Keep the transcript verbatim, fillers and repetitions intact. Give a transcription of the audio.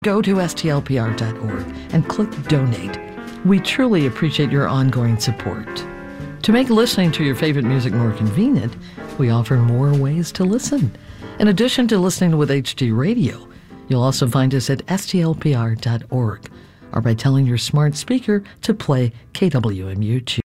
Go to S T L P R dot org and click Donate. We truly appreciate your ongoing support. To make listening to your favorite music more convenient, we offer more ways to listen. In addition to listening with H D Radio, you'll also find us at S T L P R dot org or by telling your smart speaker to play K W M U two.